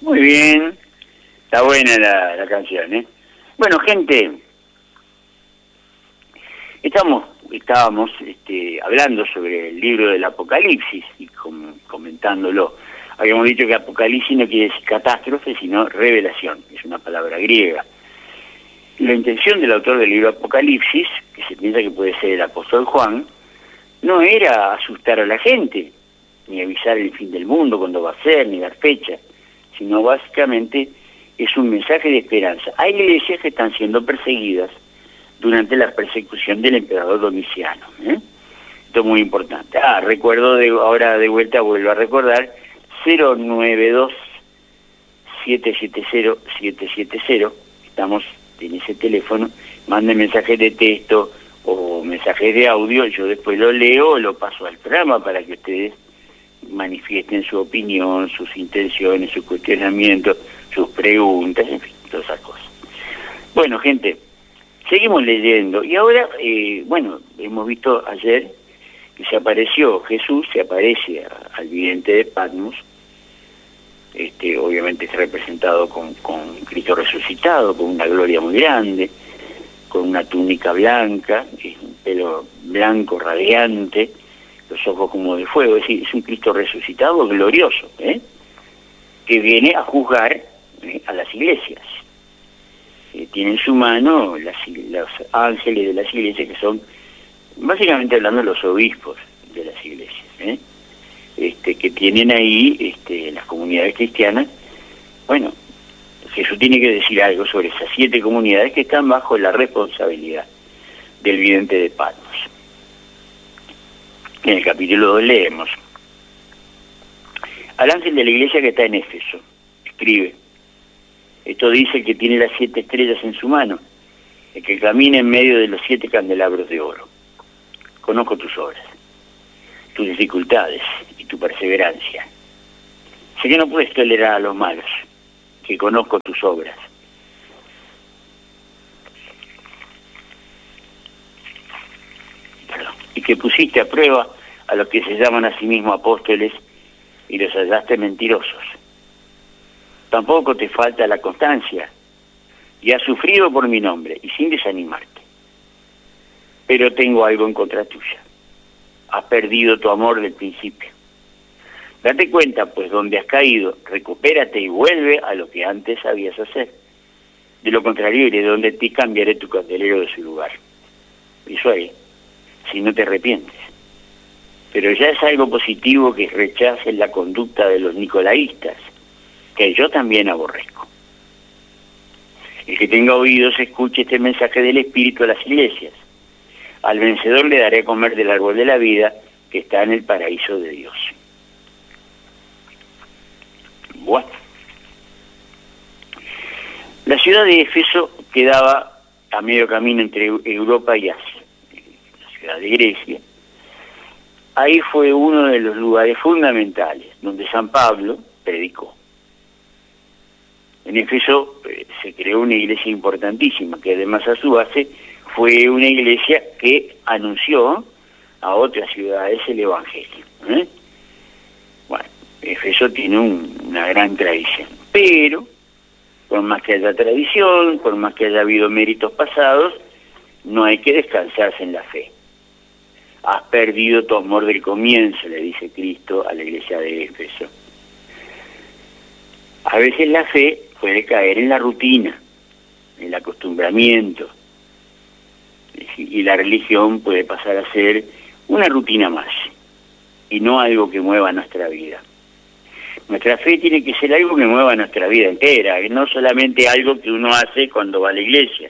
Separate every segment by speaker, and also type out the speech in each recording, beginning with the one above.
Speaker 1: Muy bien, está buena la canción, ¿eh? Bueno, gente, estábamos hablando sobre el libro del Apocalipsis y comentándolo. Habíamos dicho que Apocalipsis no quiere decir catástrofe, sino revelación, es una palabra griega. La intención del autor del libro Apocalipsis, que se piensa que puede ser el apóstol Juan, no era asustar a la gente, ni avisar el fin del mundo, cuándo va a ser, ni dar fecha, sino básicamente es un mensaje de esperanza. Hay iglesias que están siendo perseguidas durante la persecución del emperador Domiciano. Esto es muy importante. Recuerdo, ahora de vuelta vuelvo a recordar, 092-770-770, estamos en ese teléfono, manden mensajes de texto o mensajes de audio, yo después lo leo, lo paso al programa para que ustedes manifiesten su opinión, sus intenciones, sus cuestionamientos, sus preguntas, en fin, todas esas cosas. Bueno, gente, seguimos leyendo. Y ahora, hemos visto ayer que se apareció Jesús, se aparece al vidente de Patmos, obviamente está representado con Cristo resucitado, con una gloria muy grande, con una túnica blanca, un pelo blanco radiante, los ojos como de fuego, es decir, es un Cristo resucitado glorioso, que viene a juzgar a las iglesias. Tiene en su mano los ángeles de las iglesias, que son, básicamente hablando, los obispos de las iglesias, que tienen ahí las comunidades cristianas. Bueno, Jesús tiene que decir algo sobre esas 7 comunidades que están bajo la responsabilidad del vidente de Patmos. En el capítulo 2 leemos: al ángel de la iglesia que está en Éfeso, escribe: esto dice que tiene las 7 estrellas en su mano, el que camina en medio de los 7 candelabros de oro. Conozco tus obras, tus dificultades y tu perseverancia. Sé que no puedes tolerar a los malos, que conozco tus obras. Y que pusiste a prueba a los que se llaman a sí mismos apóstoles y los hallaste mentirosos. Tampoco te falta la constancia, y has sufrido por mi nombre, y sin desanimarte. Pero tengo algo en contra tuya. Has perdido tu amor del principio. Date cuenta, pues, donde has caído, recupérate y vuelve a lo que antes sabías hacer. De lo contrario, iré donde ti cambiaré tu candelero de su lugar. Eso ahí, si no te arrepientes. Pero ya es algo positivo que rechaces la conducta de los nicolaístas, que yo también aborrezco. El que tenga oídos escuche este mensaje del Espíritu a las iglesias. Al vencedor le daré a comer del árbol de la vida que está en el paraíso de Dios. Bueno, la ciudad de Éfeso quedaba a medio camino entre Europa y Asia, la ciudad de Grecia. Ahí fue uno de los lugares fundamentales donde San Pablo predicó. En Éfeso se creó una iglesia importantísima, que además a su base fue una iglesia que anunció a otras ciudades el Evangelio. Bueno, Éfeso tiene una gran tradición, pero por más que haya tradición, por más que haya habido méritos pasados, no hay que descansarse en la fe. Has perdido tu amor del comienzo, le dice Cristo a la iglesia de Éfeso. A veces la fe puede caer en la rutina, en el acostumbramiento, y la religión puede pasar a ser una rutina más, y no algo que mueva nuestra vida. Nuestra fe tiene que ser algo que mueva nuestra vida entera, y no solamente algo que uno hace cuando va a la iglesia.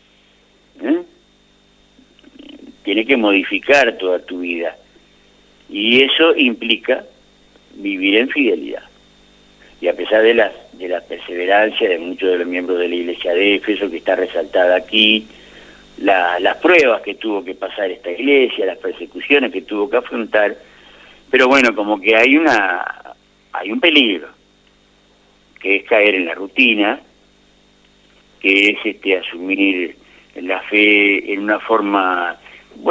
Speaker 1: Tiene que modificar toda tu vida, y eso implica vivir en fidelidad. Y a pesar de la perseverancia de muchos de los miembros de la iglesia de Éfeso, que está resaltada aquí, las pruebas que tuvo que pasar esta iglesia, las persecuciones que tuvo que afrontar, pero bueno, como que hay un peligro, que es caer en la rutina, que es asumir la fe en una forma,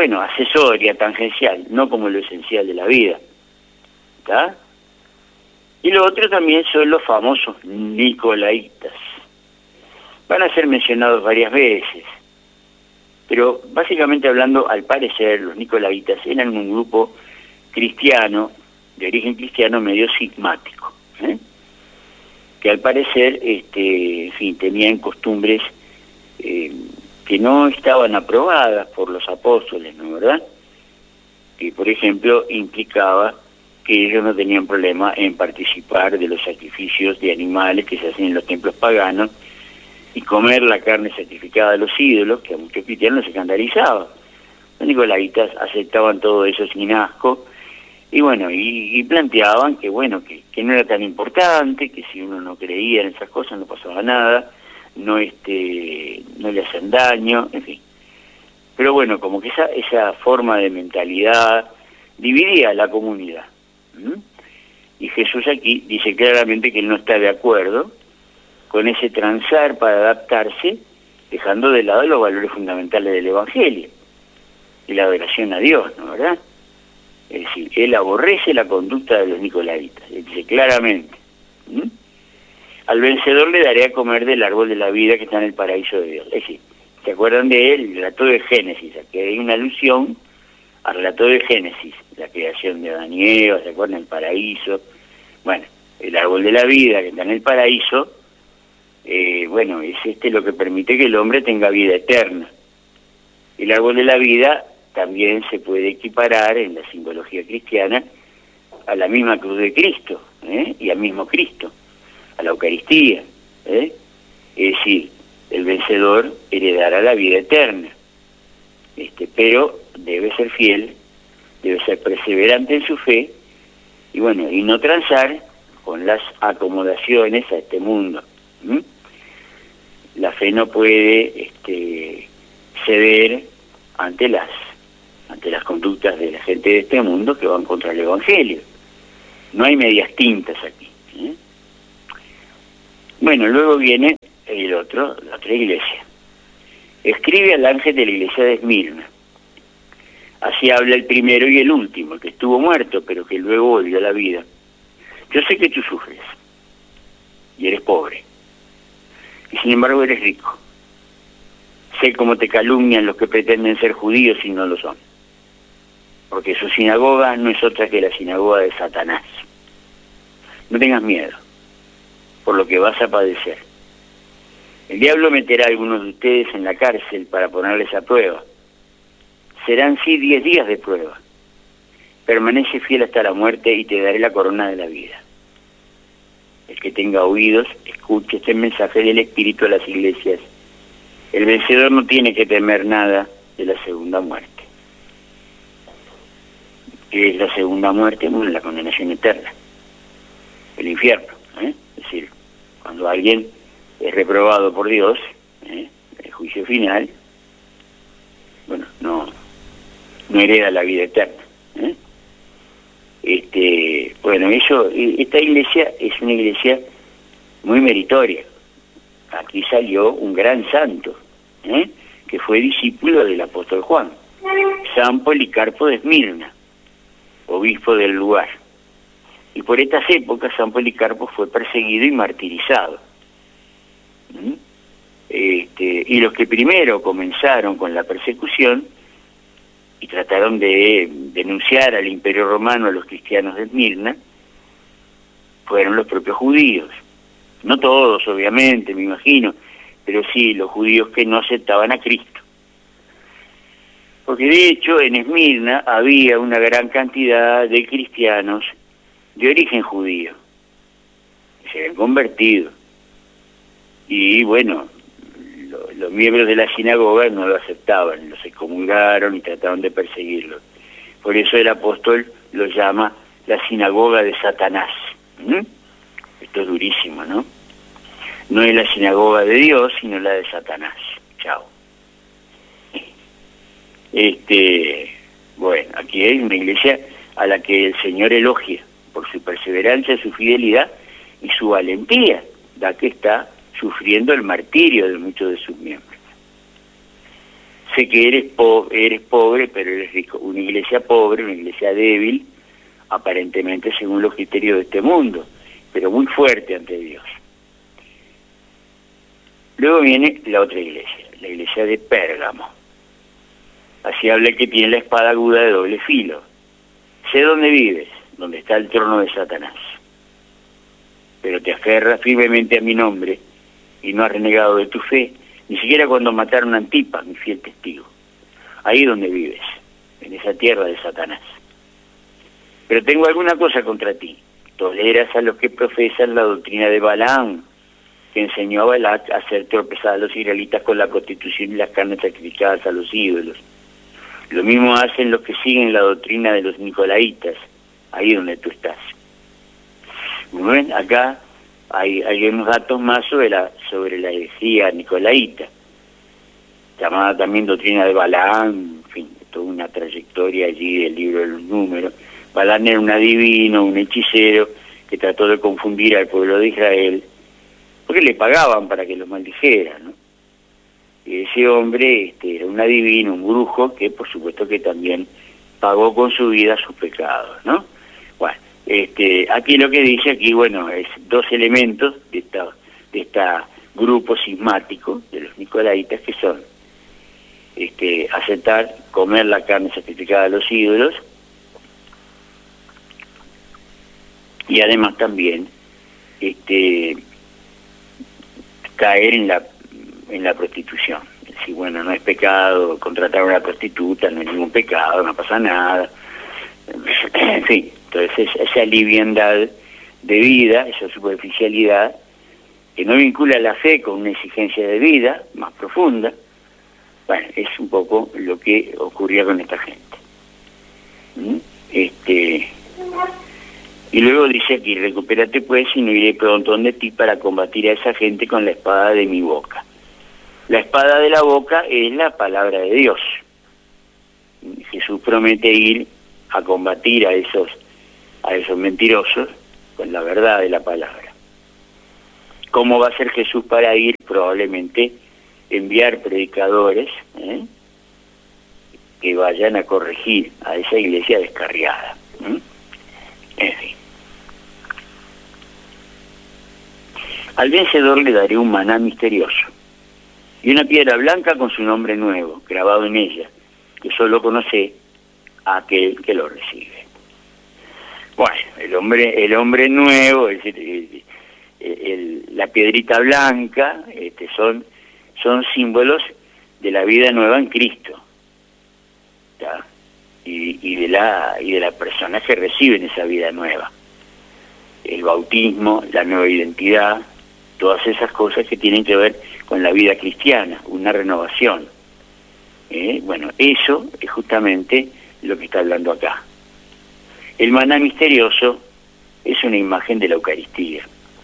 Speaker 1: accesoria, tangencial, no como lo esencial de la vida. ¿Está? Y lo otro también son los famosos nicolaitas. Van a ser mencionados varias veces, pero básicamente hablando, al parecer, los nicolaitas eran un grupo cristiano, de origen cristiano, medio cismático, que al parecer, en fin, tenían costumbres que no estaban aprobadas por los apóstoles, ¿no verdad? Que, por ejemplo, implicaba que ellos no tenían problema en participar de los sacrificios de animales que se hacen en los templos paganos y comer la carne sacrificada de los ídolos, que a muchos cristianos se escandalizaba. Los nicolaitas aceptaban todo eso sin asco, y bueno, y planteaban que bueno, que no era tan importante, que si uno no creía en esas cosas no pasaba nada, no le hacían daño, en fin. Pero bueno, como que esa forma de mentalidad dividía a la comunidad. Y Jesús aquí dice claramente que él no está de acuerdo con ese transar para adaptarse, dejando de lado los valores fundamentales del Evangelio y la adoración a Dios, ¿no verdad? Es decir, él aborrece la conducta de los nicolaitas, él dice claramente, al vencedor le daré a comer del árbol de la vida que está en el paraíso de Dios. Es decir, ¿se acuerdan de él? El relato de Génesis, aquí hay una alusión al relato de Génesis, la creación de Adán y Eva, ¿se acuerdan? El paraíso. Bueno, el árbol de la vida que está en el paraíso, bueno, es lo que permite que el hombre tenga vida eterna. El árbol de la vida también se puede equiparar en la simbología cristiana a la misma cruz de Cristo, y al mismo Cristo, a la Eucaristía. Es decir, el vencedor heredará la vida eterna, pero debe ser fiel, debe ser perseverante en su fe, y bueno, y no transar con las acomodaciones a este mundo. La fe no puede ceder ante las conductas de la gente de este mundo que van contra el Evangelio. No hay medias tintas aquí. Bueno, luego viene la otra iglesia. Escribe al ángel de la iglesia de Esmirna. Así habla el primero y el último, el que estuvo muerto, pero que luego volvió a la vida. Yo sé que tú sufres y eres pobre, y sin embargo eres rico. Sé cómo te calumnian los que pretenden ser judíos y no lo son, porque su sinagoga no es otra que la sinagoga de Satanás. No tengas miedo por lo que vas a padecer. El diablo meterá a algunos de ustedes en la cárcel para ponerles a prueba. Serán 10 días de prueba. Permanece fiel hasta la muerte y te daré la corona de la vida. El que tenga oídos, escuche este mensaje del Espíritu a las iglesias. El vencedor no tiene que temer nada de la segunda muerte. ¿Qué es la segunda muerte? Bueno, la condenación eterna, el infierno. Es decir, cuando alguien es reprobado por Dios, el juicio final, bueno, no hereda la vida eterna. Bueno, esta iglesia es una iglesia muy meritoria. Aquí salió un gran santo, que fue discípulo del apóstol Juan, San Policarpo de Esmirna, obispo del lugar. Y por estas épocas San Policarpo fue perseguido y martirizado. Y los que primero comenzaron con la persecución y trataron de denunciar al Imperio Romano, a los cristianos de Esmirna, fueron los propios judíos. No todos, obviamente, me imagino, pero sí los judíos que no aceptaban a Cristo. Porque de hecho en Esmirna había una gran cantidad de cristianos de origen judío, que se habían convertido. Y bueno, los miembros de la sinagoga no lo aceptaban, los excomulgaron y trataron de perseguirlo. Por eso el apóstol lo llama la sinagoga de Satanás. Esto es durísimo, ¿no? No es la sinagoga de Dios, sino la de Satanás. Chao. Bueno, aquí hay una iglesia a la que el Señor elogia por su perseverancia, su fidelidad y su valentía, ya que está sufriendo el martirio de muchos de sus miembros. Sé que eres pobre, pero eres rico. Una iglesia pobre, una iglesia débil, aparentemente según los criterios de este mundo. pero muy fuerte ante Dios. Luego viene la otra iglesia, la iglesia de Pérgamo. Así habla el que tiene la espada aguda de doble filo. Sé dónde vives, donde está el trono de Satanás. Pero te aferras firmemente a mi nombre y no has renegado de tu fe, ni siquiera cuando mataron a Antipas, mi fiel testigo. Ahí donde vives, en esa tierra de Satanás. Pero tengo alguna cosa contra ti. Toleras a los que profesan la doctrina de Balaam, que enseñó a Balac a hacer tropezar a los israelitas con la prostitución y las carnes sacrificadas a los ídolos. Lo mismo hacen los que siguen la doctrina de los nicolaitas, ahí donde tú estás. Muy bien, acá hay unos datos más sobre la herejía nicolaita, llamada también doctrina de Balaam, en fin, toda una trayectoria allí del libro de los números. Balaam era un adivino, un hechicero, que trató de confundir al pueblo de Israel, porque le pagaban para que los maldijera, ¿no? Y ese hombre era un adivino, un brujo, que por supuesto que también pagó con su vida sus pecados, ¿no? Bueno, aquí lo que dice aquí, bueno, es dos elementos de esta grupo cismático de los nicolaitas, que son aceptar comer la carne sacrificada a los ídolos, y además también caer en la prostitución. Es decir, bueno, no es pecado contratar a una prostituta, no es ningún pecado, no pasa nada. En fin, entonces esa liviandad de vida, esa superficialidad, que no vincula la fe con una exigencia de vida más profunda, bueno, es un poco lo que ocurría con esta gente. Y luego dice aquí, recupérate pues y no iré pronto donde ti para combatir a esa gente con la espada de mi boca. La espada de la boca es la palabra de Dios. Jesús promete ir a combatir a esos mentirosos con la verdad de la palabra. ¿Cómo va a ser Jesús para ir? Probablemente enviar predicadores que vayan a corregir a esa iglesia descarriada. En fin. Al vencedor le daré un maná misterioso y una piedra blanca con su nombre nuevo, grabado en ella, que solo conoce a aquel que lo recibe. Bueno, el hombre nuevo, es decir, la piedrita blanca, son símbolos de la vida nueva en Cristo, ¿tá? Y de la persona que reciben esa vida nueva. El bautismo, la nueva identidad, todas esas cosas que tienen que ver con la vida cristiana, una renovación. Bueno, eso es justamente lo que está hablando acá. El maná misterioso es una imagen de la Eucaristía,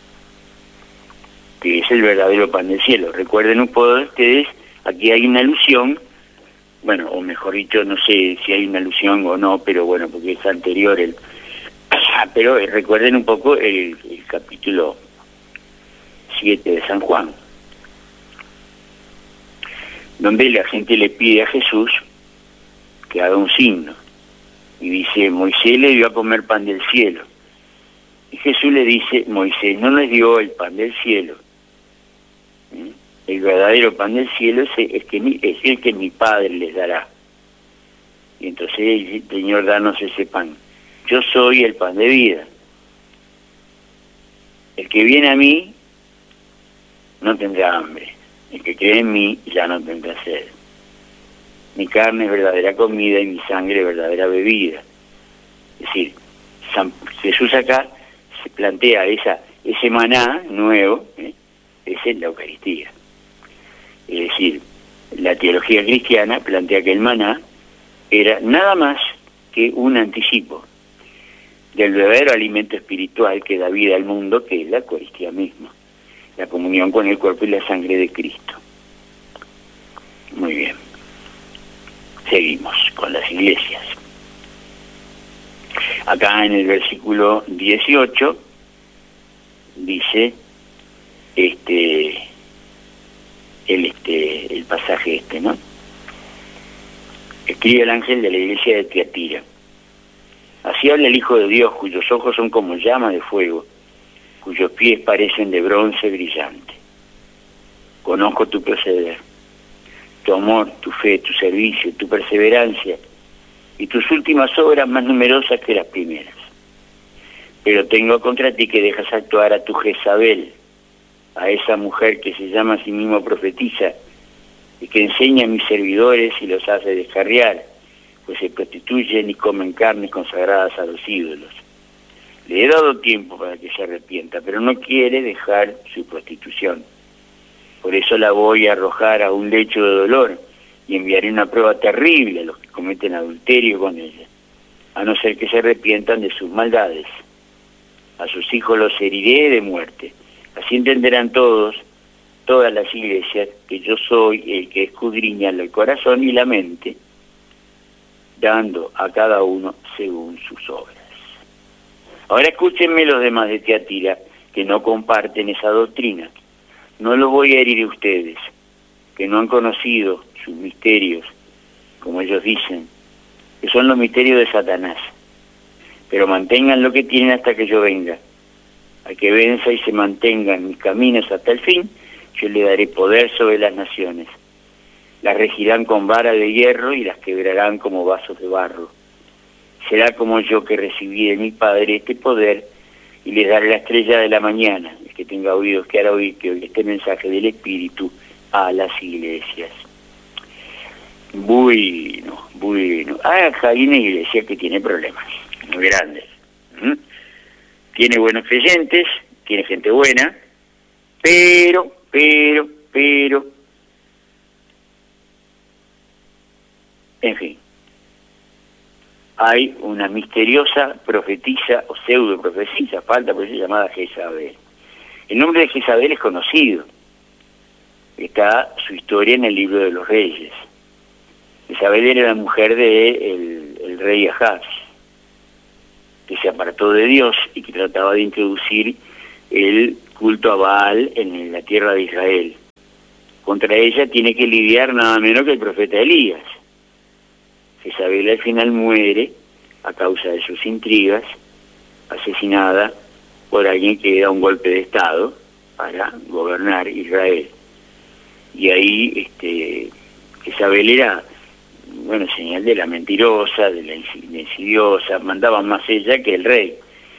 Speaker 1: que es el verdadero pan del cielo. Recuerden un poco ustedes, aquí hay una alusión, bueno, o mejor dicho, no sé si hay una alusión o no, pero bueno, porque es anterior pero recuerden un poco el capítulo 7 de San Juan, donde la gente le pide a Jesús que haga un signo, y dice, Moisés le dio a comer pan del cielo, y Jesús le dice, Moisés no les dio el pan del cielo, el verdadero pan del cielo es el que mi Padre les dará. Y entonces dice, Señor, danos ese pan. Yo soy el pan de vida. El que viene a mí no tendrá hambre. El que cree en mí ya no tendrá sed. Mi carne es verdadera comida y mi sangre es verdadera bebida. Es decir, Jesús acá se plantea ese maná nuevo, esa es la Eucaristía. Es decir, la teología cristiana plantea que el maná era nada más que un anticipo del verdadero alimento espiritual que da vida al mundo, que es la Eucaristía misma, la comunión con el cuerpo y la sangre de Cristo. Muy bien. Seguimos con las iglesias. Acá en el versículo 18 dice el pasaje ¿no? Escribe el ángel de la iglesia de Tiatira. Así habla el Hijo de Dios, cuyos ojos son como llamas de fuego, cuyos pies parecen de bronce brillante. Conozco tu proceder, tu amor, tu fe, tu servicio, tu perseverancia y tus últimas obras más numerosas que las primeras. Pero tengo contra ti que dejas actuar a tu Jezabel, a esa mujer que se llama a sí misma profetisa y que enseña a mis servidores y los hace descarriar, pues se prostituyen y comen carnes consagradas a los ídolos. Le he dado tiempo para que se arrepienta, pero no quiere dejar su prostitución. Por eso la voy a arrojar a un lecho de dolor y enviaré una prueba terrible a los que cometen adulterio con ella, a no ser que se arrepientan de sus maldades. A sus hijos los heriré de muerte. Así entenderán todas las iglesias, que yo soy el que escudriña el corazón y la mente, dando a cada uno según sus obras. Ahora escúchenme los demás de Tiatira, que no comparten esa doctrina. No los voy a herir a ustedes, que no han conocido sus misterios, como ellos dicen, que son los misterios de Satanás. Pero mantengan lo que tienen hasta que yo venga. Al que venza y se mantenga en mis caminos hasta el fin, yo le daré poder sobre las naciones. Las regirán con vara de hierro y las quebrarán como vasos de barro. Será como yo que recibí de mi Padre este poder y les daré la estrella de la mañana. El que tenga oídos que hará oír, que oiga este mensaje del Espíritu a las iglesias. Bueno. Hay una iglesia que tiene problemas muy grandes. Tiene buenos creyentes, tiene gente buena, pero, en fin, hay una misteriosa profetisa o pseudo profetisa, falta por eso llamada Jezabel. El nombre de Jezabel es conocido, está su historia en el libro de los Reyes. Jezabel era la mujer del rey Ahaz, que se apartó de Dios y que trataba de introducir el culto a Baal en la tierra de Israel. Contra ella tiene que lidiar nada menos que el profeta Elías. Jezabel al final muere a causa de sus intrigas, asesinada por alguien que da un golpe de estado para gobernar Israel. Y ahí Jezabel era, señal de la mentirosa, de la insidiosa, mandaba más ella que el rey.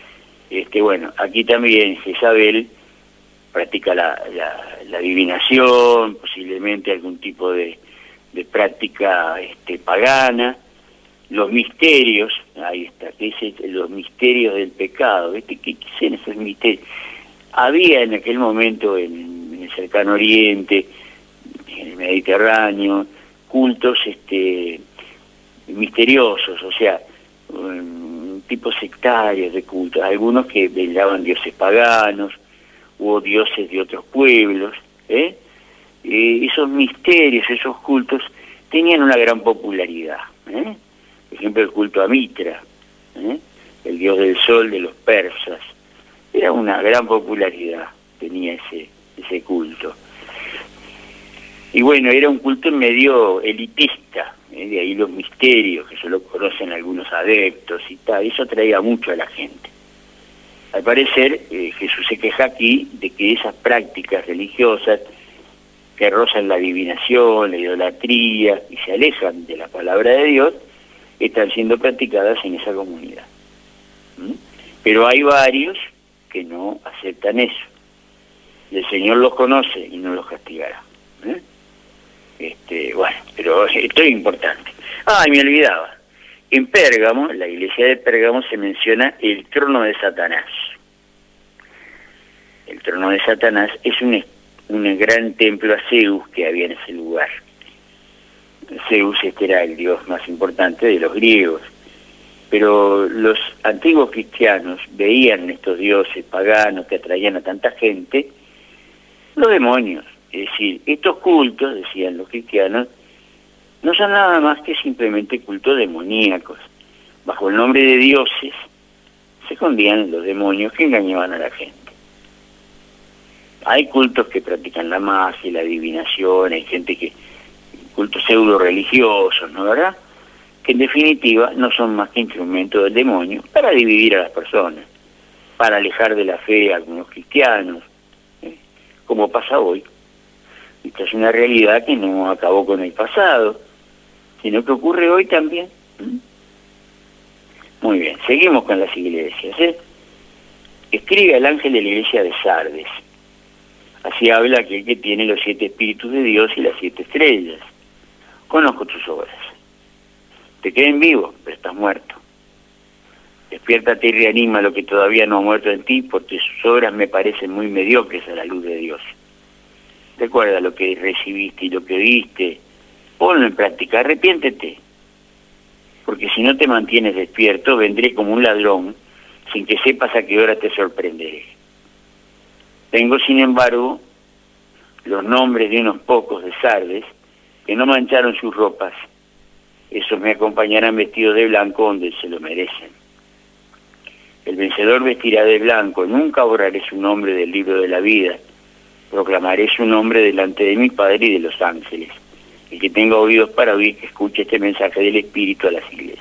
Speaker 1: Aquí también Jezabel practica la adivinación, posiblemente algún tipo de práctica pagana, los misterios, ahí está, que es los misterios del pecado, ¿qué son esos misterios? Había en aquel momento en el cercano oriente, en el Mediterráneo, cultos misteriosos, o sea, tipos sectarios de cultos, algunos que velaban dioses paganos, hubo dioses de otros pueblos, esos misterios, esos cultos, tenían una gran popularidad. Por ejemplo, el culto a Mitra, el dios del sol de los persas, era una gran popularidad, tenía ese culto. Y era un culto medio elitista, de ahí los misterios, que solo conocen algunos adeptos y tal, eso atraía mucho a la gente. Al parecer, Jesús se queja aquí de que esas prácticas religiosas que rozan la adivinación, la idolatría y se alejan de la palabra de Dios, están siendo practicadas en esa comunidad. Pero hay varios que no aceptan eso. Y el Señor los conoce y no los castigará. Pero esto es importante. Me olvidaba. En Pérgamo, la iglesia de Pérgamo, se menciona el trono de Satanás. El trono de Satanás es un gran templo a Zeus que había en ese lugar. Zeus era el dios más importante de los griegos, pero los antiguos cristianos veían en estos dioses paganos que atraían a tanta gente los demonios. Es decir, estos cultos, decían los cristianos, no son nada más que simplemente cultos demoníacos. Bajo el nombre de dioses se escondían los demonios que engañaban a la gente. Hay cultos que practican la magia, la adivinación, hay gente que cultos pseudo religiosos, ¿no verdad? Que en definitiva no son más que instrumentos del demonio para dividir a las personas. para alejar de la fe a algunos cristianos, como pasa hoy. Esta es una realidad que no acabó con el pasado, sino que ocurre hoy también. Muy bien, seguimos con las iglesias. Escribe al ángel de la iglesia de Sardes. Así habla aquel que tiene los 7 espíritus de Dios y las 7 estrellas. Conozco tus obras. Te queden vivo, pero estás muerto. Despiértate y reanima lo que todavía no ha muerto en ti, porque sus obras me parecen muy mediocres a la luz de Dios. Recuerda lo que recibiste y lo que viste. Ponlo en práctica, arrepiéntete. Porque si no te mantienes despierto, vendré como un ladrón, sin que sepas a qué hora te sorprenderé. Tengo, sin embargo, los nombres de unos pocos de Sardes que no mancharon sus ropas. Esos me acompañarán vestidos de blanco donde se lo merecen. El vencedor vestirá de blanco, nunca borraré su nombre del libro de la vida. Proclamaré su nombre delante de mi Padre y de los ángeles. El que tenga oídos para oír, que escuche este mensaje del Espíritu a las iglesias.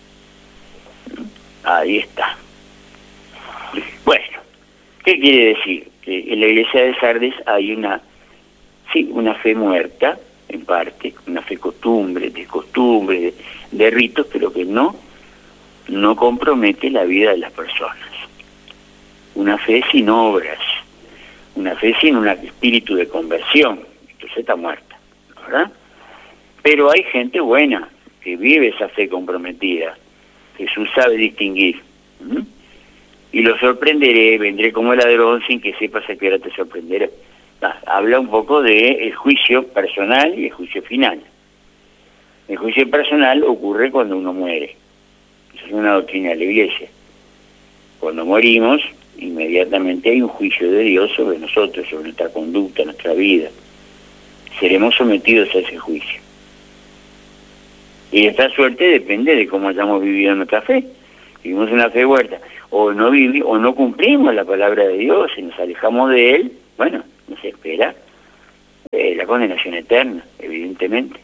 Speaker 1: Ahí está. Bueno, ¿qué quiere decir? Que en la iglesia de Sardes hay una fe muerta, en parte, una fe de costumbre, de ritos, pero que no compromete la vida de las personas. Una fe sin obras, una fe sin un espíritu de conversión, entonces está muerta, ¿verdad? Pero hay gente buena que vive esa fe comprometida. Jesús sabe distinguir. Y lo sorprenderé, vendré como ladrón sin que sepas a qué hora te sorprenderé. Habla un poco del juicio personal y el juicio final. El juicio personal ocurre cuando uno muere. Esa es una doctrina de la Iglesia. Cuando morimos, inmediatamente hay un juicio de Dios sobre nosotros, sobre nuestra conducta, nuestra vida. Seremos sometidos a ese juicio. Y esta suerte depende de cómo hayamos vivido nuestra fe. Vivimos una fe huerta, o no cumplimos la palabra de Dios y nos alejamos de Él, bueno, nos espera la condenación eterna, evidentemente.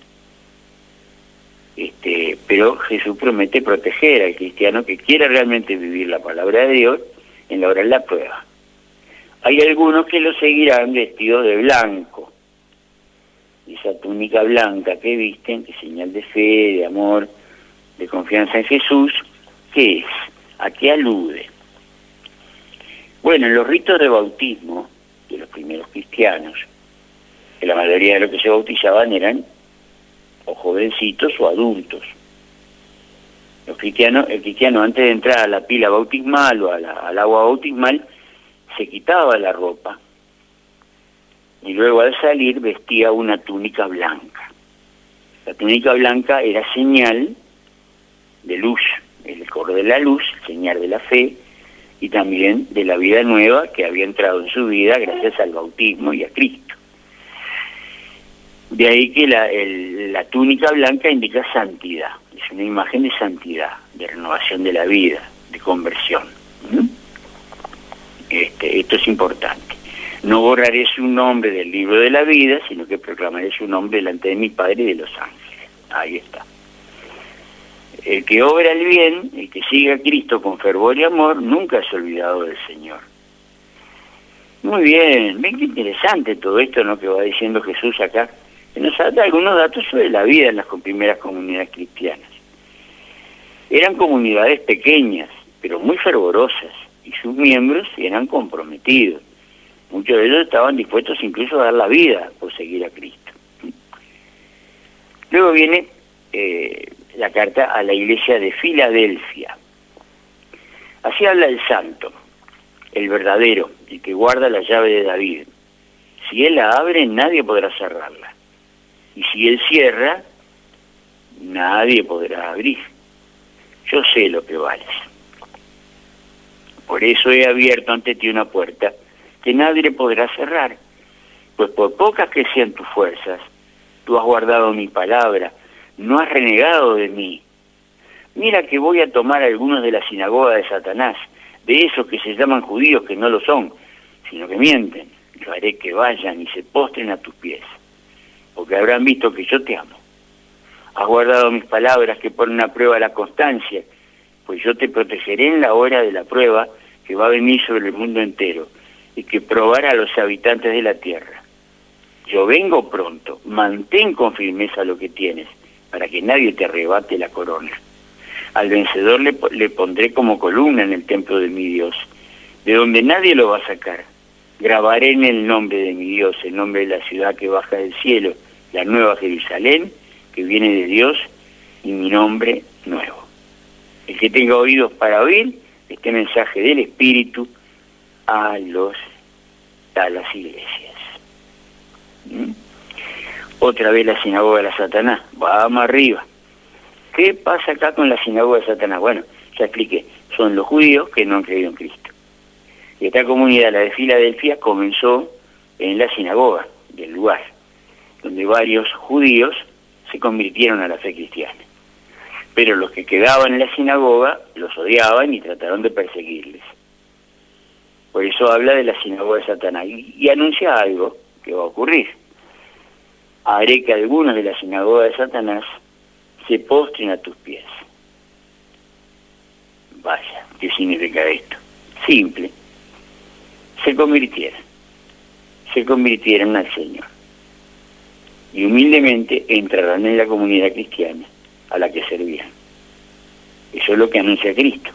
Speaker 1: Pero Jesús promete proteger al cristiano que quiera realmente vivir la palabra de Dios en la hora de la prueba. Hay algunos que lo seguirán vestidos de blanco. Esa túnica blanca que visten, que es señal de fe, de amor, de confianza en Jesús, ¿qué es? ¿A qué alude? Bueno, en los ritos de bautismo de los primeros cristianos, que la mayoría de los que se bautizaban eran o jovencitos o adultos. El cristiano antes de entrar a la pila bautismal o al agua bautismal, se quitaba la ropa y luego al salir vestía una túnica blanca. La túnica blanca era señal de luz, el color de la luz, señal de la fe y también de la vida nueva que había entrado en su vida gracias al bautismo y a Cristo. De ahí que la túnica blanca indica santidad, es una imagen de santidad, de renovación de la vida, de conversión. Esto es importante. No borraré su nombre del libro de la vida, sino que proclamaré su nombre delante de mi Padre y de los ángeles. Ahí está. El que obra el bien, el que sigue a Cristo con fervor y amor, nunca se ha olvidado del Señor. Muy bien, ven qué interesante todo esto, ¿no?, que va diciendo Jesús acá, que nos da algunos datos sobre la vida en las primeras comunidades cristianas. Eran comunidades pequeñas, pero muy fervorosas, y sus miembros eran comprometidos. Muchos de ellos estaban dispuestos incluso a dar la vida por seguir a Cristo. Luego viene la carta a la iglesia de Filadelfia. Así habla el santo, el verdadero, el que guarda la llave de David. Si él la abre, nadie podrá cerrarla. Y si él cierra, nadie podrá abrir. Yo sé lo que vales. Por eso he abierto ante ti una puerta que nadie podrá cerrar. Pues por pocas que sean tus fuerzas, tú has guardado mi palabra, no has renegado de mí. Mira que voy a tomar a algunos de la sinagoga de Satanás, de esos que se llaman judíos que no lo son, sino que mienten. Yo haré que vayan y se postren a tus pies, porque habrán visto que yo te amo. Has guardado mis palabras que ponen a prueba la constancia, pues yo te protegeré en la hora de la prueba que va a venir sobre el mundo entero y que probará a los habitantes de la tierra. Yo vengo pronto, mantén con firmeza lo que tienes, para que nadie te arrebate la corona. Al vencedor le pondré como columna en el templo de mi Dios, de donde nadie lo va a sacar. Grabaré en el nombre de mi Dios, el nombre de la ciudad que baja del cielo, la nueva Jerusalén, que viene de Dios, y mi nombre nuevo. El que tenga oídos para oír este mensaje del Espíritu a las iglesias. Otra vez la sinagoga de la Satanás. Vamos arriba. ¿Qué pasa acá con la sinagoga de Satanás? Bueno, ya expliqué. Son los judíos que no han creído en Cristo. Y esta comunidad, la de Filadelfia, comenzó en la sinagoga del lugar, donde varios judíos se convirtieron a la fe cristiana. Pero los que quedaban en la sinagoga los odiaban y trataron de perseguirles. Por eso habla de la sinagoga de Satanás y anuncia algo que va a ocurrir. Haré que algunos de la sinagoga de Satanás se postren a tus pies. Vaya, ¿qué significa esto? Simple. Se convirtieran al Señor. Y humildemente entrarán en la comunidad cristiana a la que servían. Eso es lo que anuncia Cristo.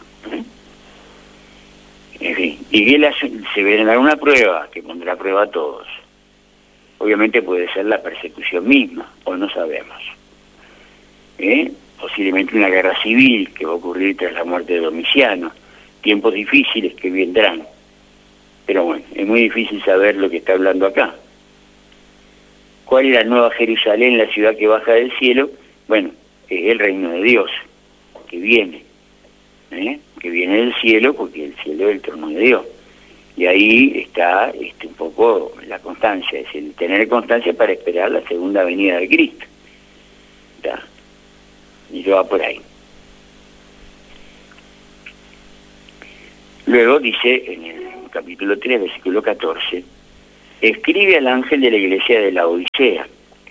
Speaker 1: En fin, y que se verá una prueba que pondrá a prueba a todos. Obviamente puede ser la persecución misma, o no sabemos. Posiblemente una guerra civil que va a ocurrir tras la muerte de Domiciano, tiempos difíciles que vendrán. Pero bueno, es muy difícil saber lo que está hablando acá. ¿Cuál es la nueva Jerusalén, la ciudad que baja del cielo? Bueno, es el reino de Dios, que viene del cielo, porque el cielo es el trono de Dios. Y ahí está un poco la constancia, es decir, tener constancia para esperar la segunda venida de Cristo. ¿Está? Y yo va por ahí. Luego dice en el capítulo 3, versículo 14, escribe al ángel de la iglesia de la Odisea.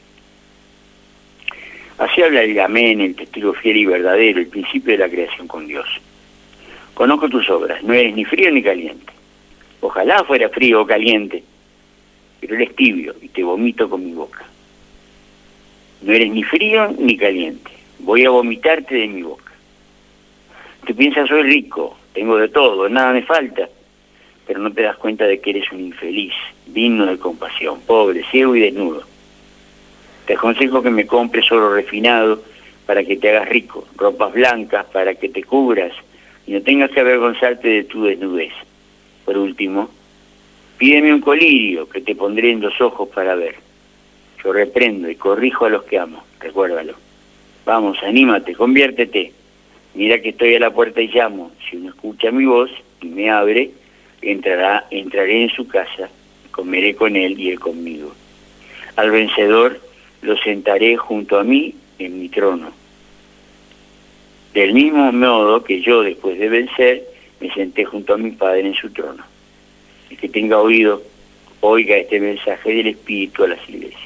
Speaker 1: Así habla el Amén, el testigo fiel y verdadero, el principio de la creación con Dios. Conozco tus obras, no eres ni frío ni caliente. Ojalá fuera frío o caliente, pero eres tibio y te vomito con mi boca. No eres ni frío ni caliente, voy a vomitarte de mi boca. Tú piensas, soy rico, tengo de todo, nada me falta, pero no te das cuenta de que eres un infeliz, digno de compasión, pobre, ciego y desnudo. Te aconsejo que me compres oro refinado para que te hagas rico, ropas blancas para que te cubras y no tengas que avergonzarte de tu desnudez. Por último, pídeme un colirio que te pondré en los ojos para ver. Yo reprendo y corrijo a los que amo, recuérdalo. Vamos, anímate, conviértete. Mira que estoy a la puerta y llamo. Si uno escucha mi voz y me abre, entraré en su casa, comeré con él y él conmigo. Al vencedor lo sentaré junto a mí en mi trono. Del mismo modo que yo, después de vencer, me senté junto a mi Padre en su trono. El que tenga oído, oiga este mensaje del Espíritu a las iglesias.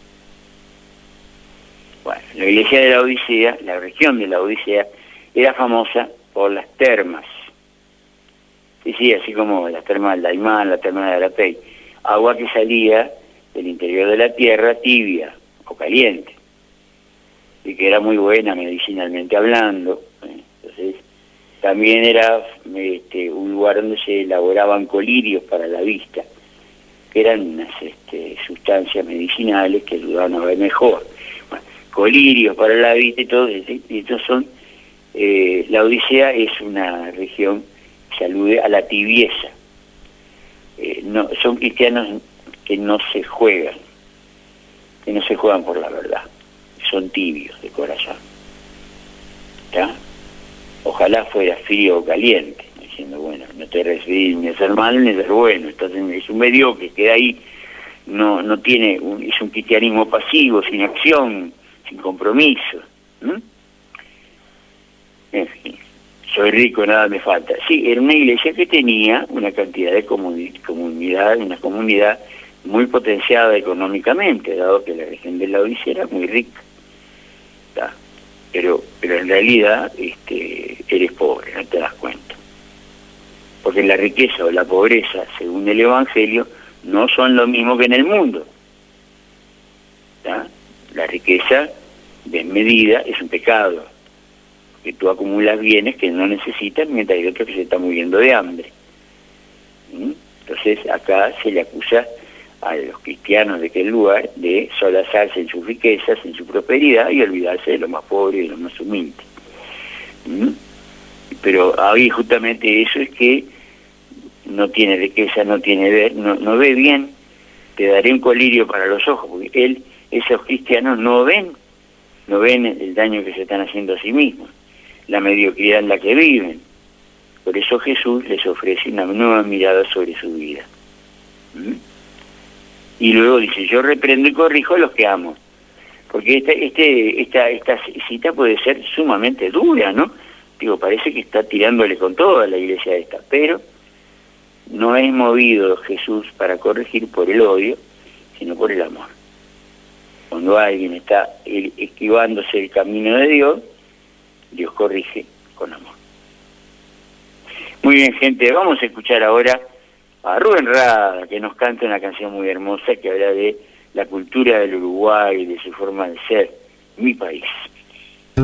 Speaker 1: Bueno, la iglesia de la Odisea, la región de la Odisea, era famosa por las termas. Sí, así como las termas del Daimán, la terma de Arapey. Agua que salía del interior de la tierra tibia o caliente. Y que era muy buena medicinalmente hablando. Entonces, también era un lugar donde se elaboraban colirios para la vista, que eran unas sustancias medicinales que ayudaban a ver mejor. Bueno, colirios para la vista y todo, y estos son, la Odisea es una región que alude a la tibieza. No, son cristianos que no se juegan por la verdad, son tibios de corazón. ¿Está? Ojalá fuera frío o caliente, diciendo, bueno, no te recibís ni a ser malo ni a ser bueno, es un mediocre, queda ahí, no tiene, es un cristianismo pasivo, sin acción, sin compromiso. En fin, soy rico, nada me falta. Sí, era una iglesia que tenía una cantidad de comunidad, una comunidad muy potenciada económicamente, dado que la región de la Odisea era muy rica. ¿Está? Pero en realidad eres pobre, no te das cuenta. porque la riqueza o la pobreza, según el Evangelio, no son lo mismo que en el mundo. ¿Tá? La riqueza desmedida es un pecado, que tú acumulas bienes que no necesitas mientras hay otros que se están muriendo de hambre. Entonces acá se le acusa a los cristianos de aquel lugar de solazarse en sus riquezas, en su prosperidad y olvidarse de lo más pobre y de lo más humilde. Pero ahí justamente eso es que no tiene riqueza, no ve bien, te daré un colirio para los ojos, porque esos cristianos no ven el daño que se están haciendo a sí mismos, la mediocridad en la que viven. Por eso Jesús les ofrece una nueva mirada sobre su vida. Y luego dice, yo reprendo y corrijo a los que amo. Porque esta cita puede ser sumamente dura, ¿no? Digo, parece que está tirándole con toda la iglesia esta, pero no es movido Jesús para corregir por el odio, sino por el amor. Cuando alguien está esquivándose el camino de Dios, Dios corrige con amor. Muy bien, gente, vamos a escuchar ahora a Rubén Rada, que nos canta una canción muy hermosa que habla de la cultura del Uruguay, de su forma de ser, mi país.